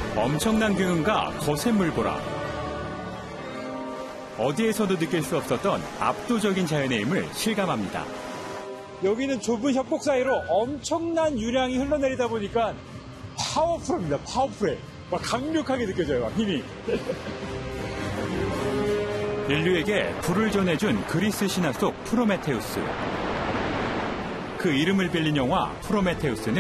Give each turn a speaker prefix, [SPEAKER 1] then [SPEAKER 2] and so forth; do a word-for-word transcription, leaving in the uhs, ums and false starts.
[SPEAKER 1] 엄청난 규모가 거센 물보라. 어디에서도 느낄 수 없었던 압도적인 자연의 힘을 실감합니다.
[SPEAKER 2] 여기는 좁은 협곡 사이로 엄청난 유량이 흘러내리다 보니까 파워풀합니다. 파워풀해. 막 강력하게 느껴져요. 막 힘이.
[SPEAKER 1] 인류에게 불을 전해준 그리스 신화 속 프로메테우스. 그 이름을 빌린 영화 프로메테우스는